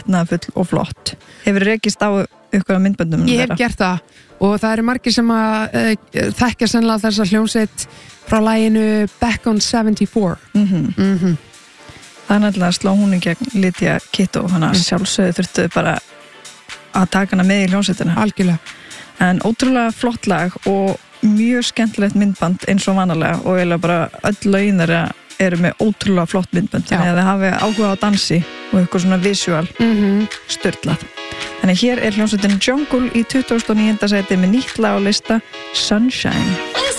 metnaðarfull og flott. Hefur rekist á ykkur myndböndum? Ég hef gert það og það eru margir sem að þekkja sennilega þessa hljómsveit frá laginu Back on 74. Það er náttúrulega sló hún í gegn Lydia Kitto, hana sjálfsögðu þurftu bara að taka hana með í hljómsveitina. Algjörlega. En ótrúlega flott lag og mjög skemmtilegt myndband eins og vanalega og eiginlega bara öll lögin þeirra eru með ótrúlega flott myndband. Þannig að þið hafi áhuga á dansi og eitthvað svona visual störtlað. Þannig hér er hljómsveitin Jungle í 29. sæti með nýtt lag á lista Sunshine.